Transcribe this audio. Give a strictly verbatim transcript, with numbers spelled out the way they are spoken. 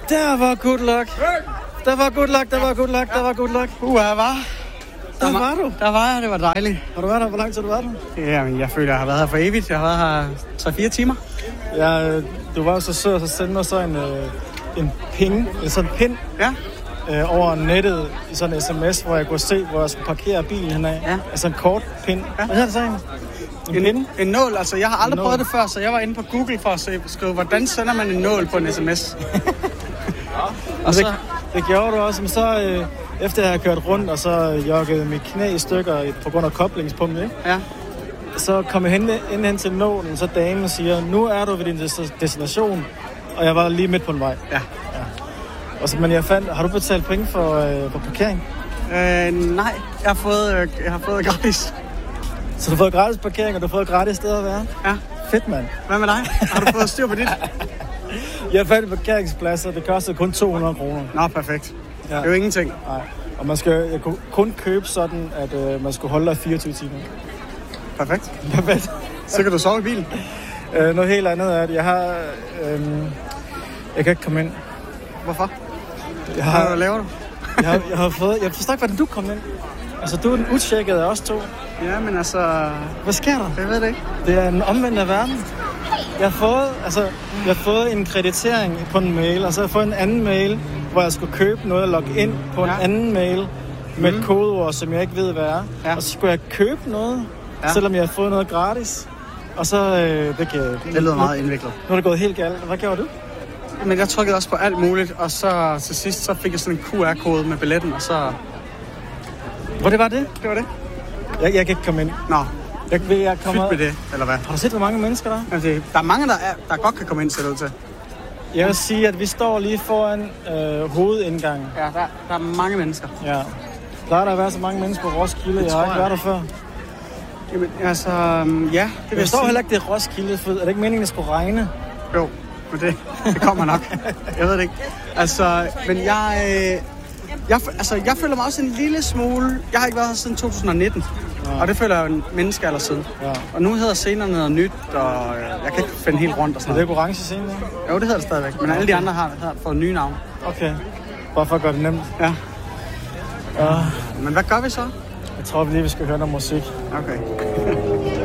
Der var good luck. Der var good luck, der var good luck, der var good luck. Uha, var. Der var du. Der var jeg, det var dejligt. Har du været her? Hvor lang tid har du været her? Jamen, jeg føler, jeg har været her for evigt. Jeg har været her tre fire timer. Ja, du var jo så sød at sende mig så en, øh, en ping, en sådan pind Ja. øh, over nettet i sådan en sms, hvor jeg kunne se, hvor jeg skulle parkere bilen henad. Ja. Altså en kort pind. Ja. Hvad hedder det så en? En, En, pind? en nål, altså jeg har aldrig En prøvet nål. det før, så jeg var inde på Google for at se, skrive, hvordan sender man en nål på en sms. Og så, det gjorde du også, men så øh, efter jeg har kørt rundt, og så joggede mit knæ i stykker på grund af koblingspunktet, ikke? Ja. Så kom jeg hen, ind hen til nålen, så damen siger, nu er du ved din des- destination, og jeg var lige midt på en vej. Ja. Og så, men jeg fandt, har du betalt penge for, øh, for parkering? Øh, nej, jeg har fået, øh, jeg har fået gratis. Så du har fået gratis parkering, og du har fået gratis sted at være? Ja. Fedt, mand. Hvad med dig? Har du fået styr på dit? Jeg fandt en parkeringsplads, og det kostede kun to hundrede kroner. Nå, perfekt. Ja. Det er jo ingenting. Nej. Og man skal, jeg kunne kun købe sådan, at øh, man skulle holde der fireogtyve timer. Perfekt. Perfekt. Så kan du sove i bilen. Øh, noget helt andet er, at jeg har... Øh, jeg kan ikke komme ind. Hvorfor? Jeg Hvad har, laver du? jeg har, jeg har fået... Jeg forstår ikke, hvordan du kom ind. Altså, du er den utjekkede af os to. Ja, men altså... Hvad sker der? Jeg ved det ikke. Det er en omvendt verden. Jeg har fået, altså, jeg har fået en kreditering på en mail, og så har jeg fået en anden mail, hvor jeg skulle købe noget og logge ind på en Ja. anden mail med Mhm. et kodeord, som jeg ikke ved, hvad er. Ja. Og så skulle jeg købe noget, Ja. selvom jeg har fået noget gratis. Og så, øh, det kan Det lyder meget indviklet. Nu er det gået helt galt. Hvad gjorde du? Men jeg trykkede også på alt muligt, og så til sidst så fik jeg sådan en Q R-kode med billetten, og så... Hvor det var det? Det var det. Jeg, jeg kan ikke komme ind. Nå, Jeg, jeg kommer... pyt med det, eller hvad? Har du set, hvor mange mennesker der er? Altså, der er mange, der, er, der godt kan komme ind, ser det ud til. Jeg vil sige, at vi står lige foran øh, hovedindgangen. Ja, der, der er mange mennesker. Ja. Plejer der at være så mange mennesker på Roskilde? Jeg har tror ikke jeg. været der før. Jamen, altså, øhm, ja, det vil Jeg jeg forstår sige. heller ikke, det er Roskilde, for er det ikke meningen, at det skulle regne? Jo, men det, det kommer nok. Jeg ved det ikke. Altså, men jeg... Øh, jeg, altså, jeg føler mig også en lille smule... Jeg har ikke været her siden to tusind nitten. Ja. Og det føler jeg jo en menneskealder siden. Ja. Og nu hedder scenerne noget nyt, og øh, jeg kan ikke finde helt rundt og Er sådan det noget. ikke orange scene? Ja? Jo, det hedder det stadigvæk. Men alle de andre har, har fået nye navne. Okay. Bare for at gøre det nemt. Ja. Ja. Men hvad gør vi så? Jeg tror lige, vi skal høre noget musik. Okay.